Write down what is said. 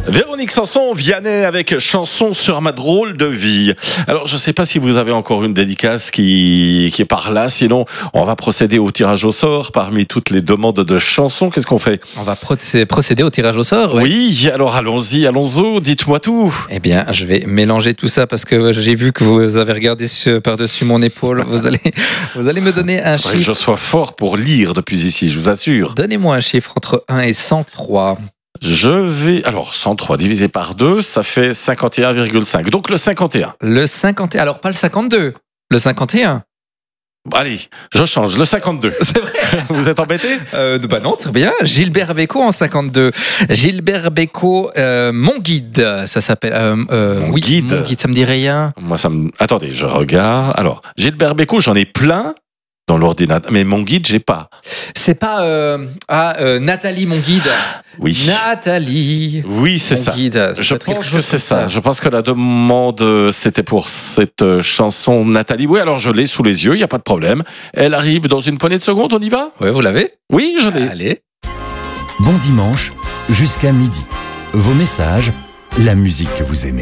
Véronique Sanson, Vianney avec Chanson sur ma drôle de vie. Alors, je ne sais pas si vous avez encore une dédicace qui est par là. Sinon, on va procéder au tirage au sort parmi toutes les demandes de chansons. Qu'est-ce qu'on fait? On va procéder au tirage au sort. Ouais. Oui, alors allons-y, allons-y, dites-moi tout. Eh bien, je vais mélanger tout ça parce que j'ai vu que vous avez regardé par-dessus mon épaule. Vous allez me donner un chiffre. Je sois fort pour lire depuis ici, je vous assure. Donnez-moi un chiffre entre 1 et 103. Je vais... Alors, 103 divisé par 2, ça fait 51,5. Donc le 51. Le 51. Alors, pas le 52. Le 51. Allez, je change. Le 52. C'est vrai. Vous êtes embêté? Bah non, très bien. Gilbert Bécaud en 52. Gilbert Bécaud, Mon Guide, ça s'appelle. Mon oui, Guide. Mon Guide, ça me dit rien. Moi, ça me... Attendez, je regarde. Alors, Gilbert Bécaud, j'en ai plein dans l'ordinateur. Mais Mon Guide, j'ai pas. C'est pas Nathalie, Mon Guide. Oui. Nathalie. Oui, c'est Mon ça. Guide. Je pense que c'est ça. Je pense que la demande, c'était pour cette chanson Nathalie. Oui, alors je l'ai sous les yeux, il n'y a pas de problème. Elle arrive dans une poignée de secondes, on y va? Oui, vous l'avez? Oui, je l'ai. Allez. Bon dimanche, jusqu'à midi. Vos messages, la musique que vous aimez.